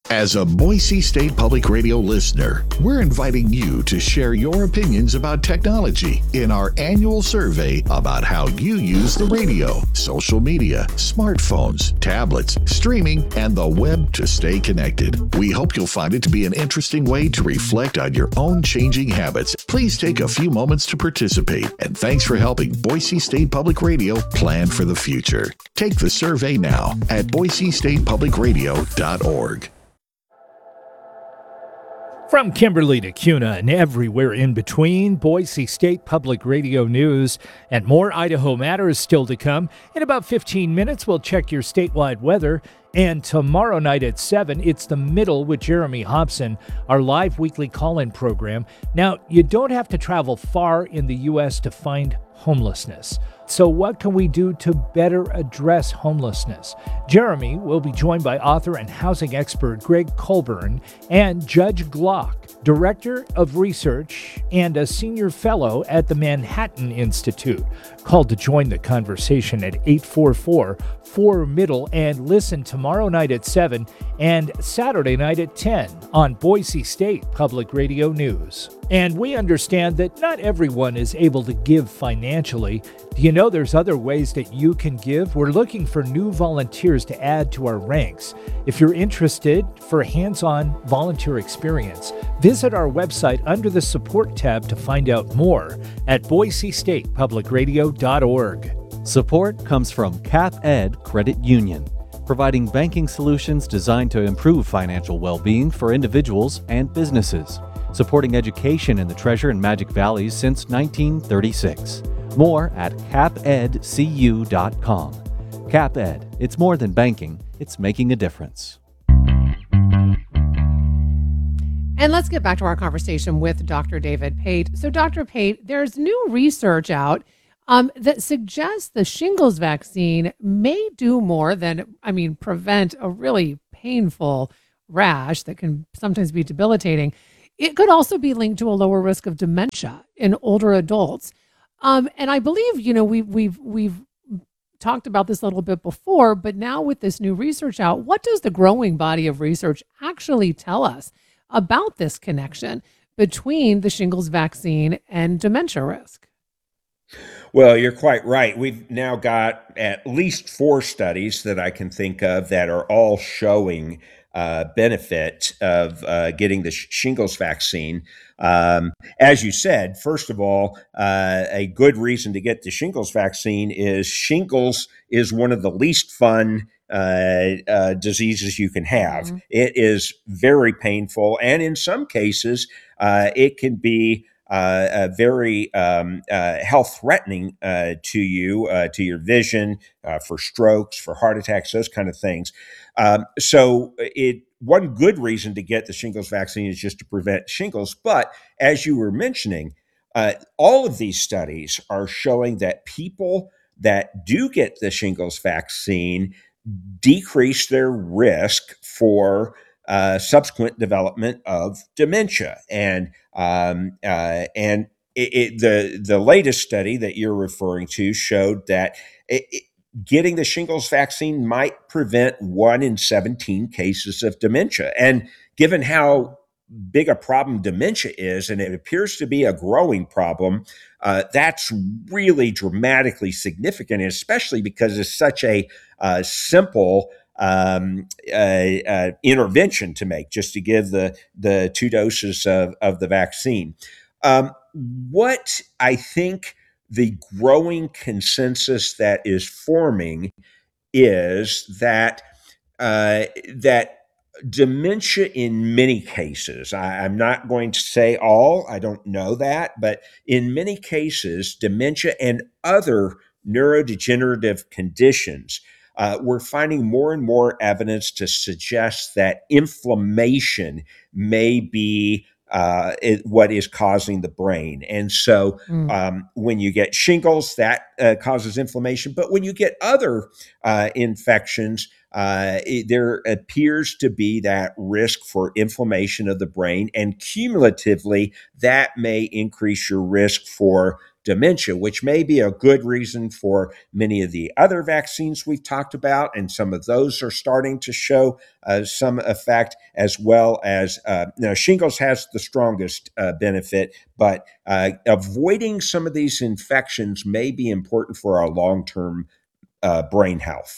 As a Boise State Public Radio listener, we're inviting you to share your opinions about technology in our annual survey about how you use the radio, social media, smartphones, tablets, streaming, and the web to stay connected. We hope you'll find it to be an interesting way to reflect on your own changing habits. Please take a few moments to participate, and thanks for helping Boise State Public Radio plan for the future. Take the survey now at boisestatepublicradio.org. From Kimberly to Kuna and everywhere in between, Boise State Public Radio News and more Idaho Matters still to come. In about 15 minutes, we'll check your statewide weather. And tomorrow night at 7, it's The Middle with Jeremy Hobson, our live weekly call-in program. Now, you don't have to travel far in the U.S. to find homelessness. So what can we do to better address homelessness? Jeremy will be joined by author and housing expert Greg Colburn and Judge Glock, Director of Research and a Senior Fellow at the Manhattan Institute. Called to join the conversation at 844-4-MIDDLE and listen tomorrow night at 7 and Saturday night at 10 on Boise State Public Radio News. And we understand that not everyone is able to give financially. Do you know there's other ways that you can give? We're looking for new volunteers to add to our ranks. If you're interested for a hands-on volunteer experience, visit our website under the support tab to find out more at boisestatepublicradio.org. Support comes from CapEd Credit Union, providing banking solutions designed to improve financial well-being for individuals and businesses, supporting education in the Treasure and Magic Valleys since 1936. More at capedcu.com. CapEd, it's more than banking, it's making a difference. And let's get back to our conversation with Dr. David Pate. So, Dr. Pate, there's new research out that suggests the shingles vaccine may do more than, prevent a really painful rash that can sometimes be debilitating. It could also be linked to a lower risk of dementia in older adults. And I believe, we've talked about this a little bit before, but now with this new research out, what does the growing body of research actually tell us about this connection between the shingles vaccine and dementia risk? Well, you're quite right. We've now got at least 4 studies that I can think of that are all showing benefit of getting the shingles vaccine. As you said, first of all, a good reason to get the shingles vaccine is shingles is one of the least fun diseases you can have. Mm-hmm. It is very painful, and in some cases, it can be very health-threatening to you, to your vision, for strokes, for heart attacks, those kind of things. One good reason to get the shingles vaccine is just to prevent shingles. But as you were mentioning, all of these studies are showing that people that do get the shingles vaccine decrease their risk for subsequent development of dementia. And the latest study that you're referring to showed that getting the shingles vaccine might prevent 1 in 17 cases of dementia. And given how big a problem dementia is, and it appears to be a growing problem, that's really dramatically significant, especially because it's such a simple intervention to make, just to give the 2 doses of the vaccine. What I think the growing consensus that is forming is that that dementia in many cases, I'm not going to say all, I don't know that, but in many cases, dementia and other neurodegenerative conditions, we're finding more and more evidence to suggest that inflammation may be what is causing the brain. And so when you get shingles, that causes inflammation. But when you get other infections, there appears to be that risk for inflammation of the brain. And cumulatively, that may increase your risk for dementia, which may be a good reason for many of the other vaccines we've talked about. And some of those are starting to show some effect, as well as now shingles has the strongest benefit, but avoiding some of these infections may be important for our long-term brain health.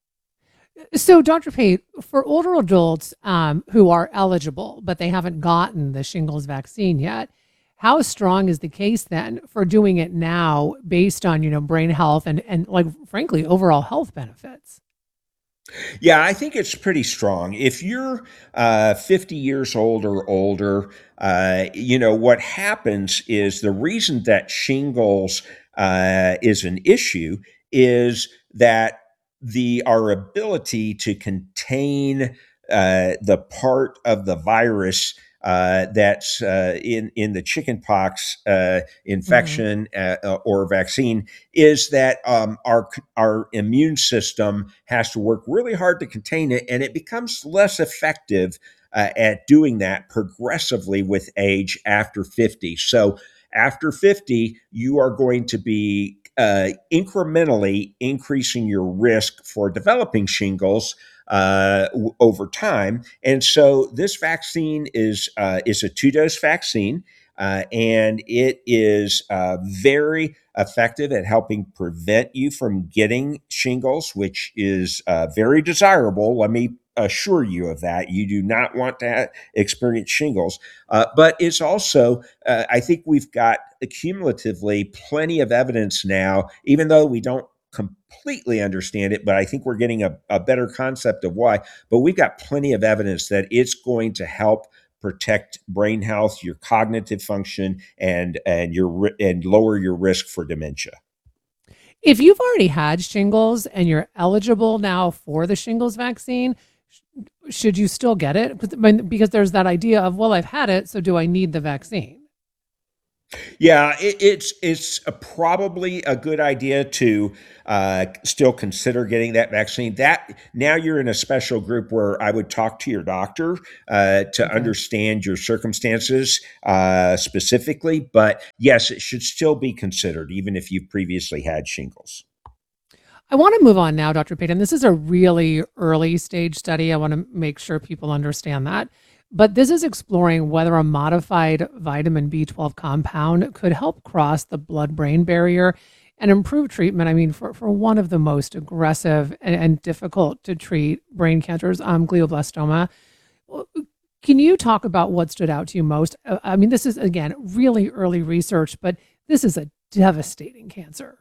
So, Dr. Pate, for older adults who are eligible, but they haven't gotten the shingles vaccine yet, how strong is the case then for doing it now based on, brain health and like, frankly, overall health benefits? Yeah, I think it's pretty strong. If you're 50 years old or older, what happens is the reason that shingles is an issue is that our ability to contain the part of the virus that's in the chickenpox Hmm. infection or vaccine is that our immune system has to work really hard to contain it, and it becomes less effective at doing that progressively with age after 50. So after 50, you are going to be incrementally increasing your risk for developing shingles over time. And so this vaccine is a 2-dose vaccine, and it is very effective at helping prevent you from getting shingles, which is very desirable. Let me assure you of that. You do not want to experience shingles, but it's also, I think we've got cumulatively plenty of evidence now, even though we don't completely understand it, but I think we're getting a better concept of why. But we've got plenty of evidence that it's going to help protect brain health, your cognitive function, and lower your risk for dementia. If you've already had shingles and you're eligible now for the shingles vaccine, should you still get it? Because there's that idea of, well, I've had it, so do I need the vaccine? Yeah, it's probably a good idea to still consider getting that vaccine. That now you're in a special group where I would talk to your doctor to Okay. understand your circumstances specifically. But yes, it should still be considered, even if you've previously had shingles. I want to move on now, Dr. Payton. This is a really early stage study. I want to make sure people understand that. But this is exploring whether a modified vitamin B12 compound could help cross the blood brain barrier and improve treatment. I mean, for one of the most aggressive and difficult to treat brain cancers, glioblastoma. Well, can you talk about what stood out to you most? I mean, this is, again, really early research, but this is a devastating cancer.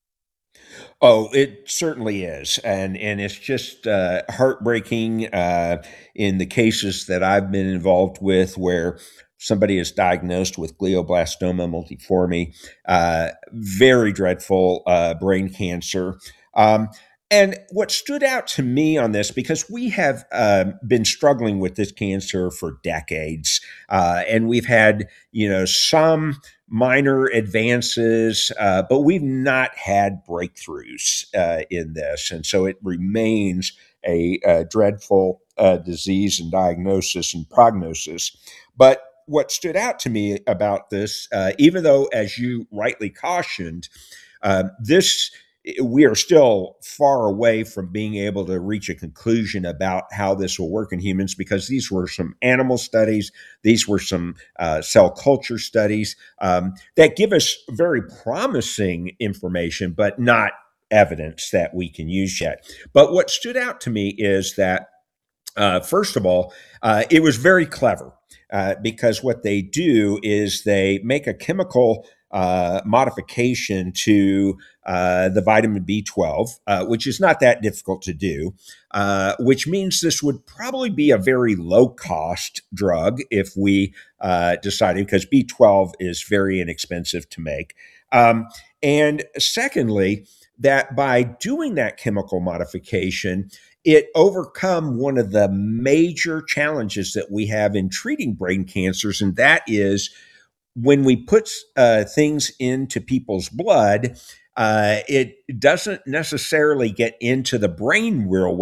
Oh, it certainly is, and it's just heartbreaking in the cases that I've been involved with, where somebody is diagnosed with glioblastoma multiforme, very dreadful brain cancer. Um, and what stood out to me on this, because we have been struggling with this cancer for decades, and we've had some minor advances, but we've not had breakthroughs in this. And so it remains a dreadful disease and diagnosis and prognosis. But what stood out to me about this, even though, as you rightly cautioned, this we are still far away from being able to reach a conclusion about how this will work in humans, because these were some animal studies, these were some cell culture studies that give us very promising information, but not evidence that we can use yet. But what stood out to me is that first of all, it was very clever because what they do is they make a chemical modification to the vitamin B12, which is not that difficult to do, which means this would probably be a very low cost drug if we decided, because B12 is very inexpensive to make. And secondly, that by doing that chemical modification, it overcome one of the major challenges that we have in treating brain cancers, and that is when we put things into people's blood, it doesn't necessarily get into the brain real well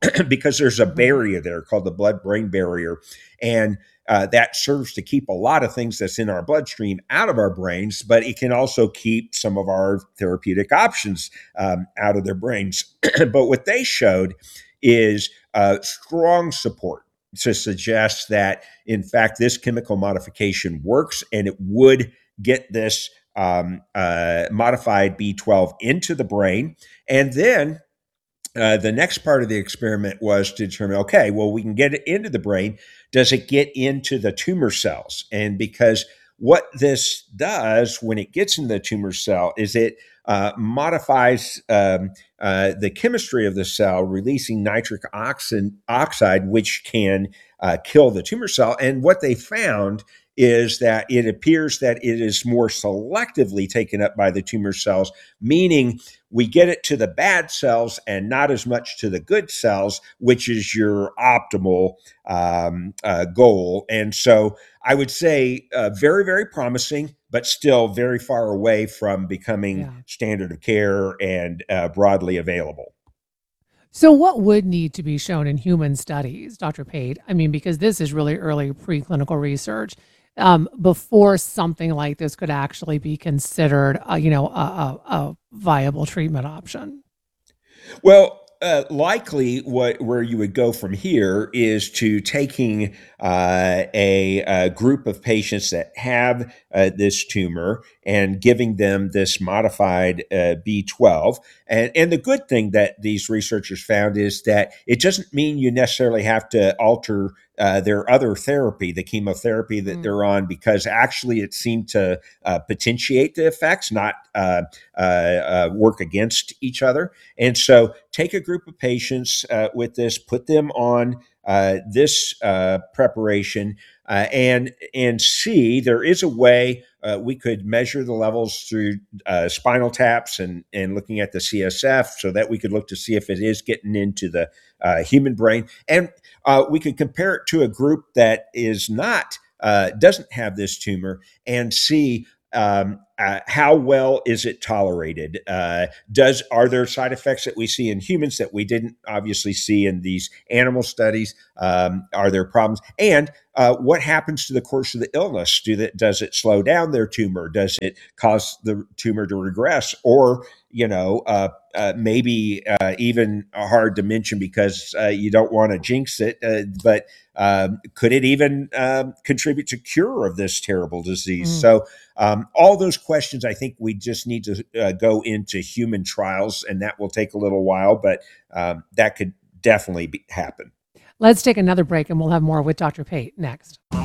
because there's a barrier there called the blood-brain barrier. And that serves to keep a lot of things that's in our bloodstream out of our brains, but it can also keep some of our therapeutic options out of their brains. But what they showed is strong support to suggest that, in fact, this chemical modification works and it would get this modified B12 into the brain. And then the next part of the experiment was to determine, okay, well, we can get it into the brain. Does it get into the tumor cells? And because what this does when it gets in the tumor cell is it modifies the chemistry of the cell, releasing nitric oxide, which can kill the tumor cell. And what they found is that it appears that it is more selectively taken up by the tumor cells, meaning we get it to the bad cells and not as much to the good cells, which is your optimal goal. And so I would say very, very promising, but still very far away from becoming standard of care and broadly available. So what would need to be shown in human studies, Dr. Pate? I mean, because this is really early preclinical research, before something like this could actually be considered, a viable treatment option? Well, likely where you would go from here is to taking a group of patients that have this tumor and giving them this modified B12. And the good thing that these researchers found is that it doesn't mean you necessarily have to alter their other therapy, the chemotherapy that they're on, because actually it seemed to potentiate the effects, not work against each other. And so take a group of patients with this, put them on this preparation, and see. There is a way we could measure the levels through spinal taps and looking at the CSF, so that we could look to see if it is getting into the human brain. And we could compare it to a group that is not doesn't have this tumor and see how well is it tolerated? Are there side effects that we see in humans that we didn't obviously see in these animal studies? Are there problems? And what happens to the course of the illness? Does it slow down their tumor? Does it cause the tumor to regress? Or maybe even hard to mention because you don't want to jinx it, but could it even contribute to cure of this terrible disease? So all those questions, I think we just need to go into human trials, and that will take a little while, but that could definitely happen. Let's take another break and we'll have more with Dr. Pate next.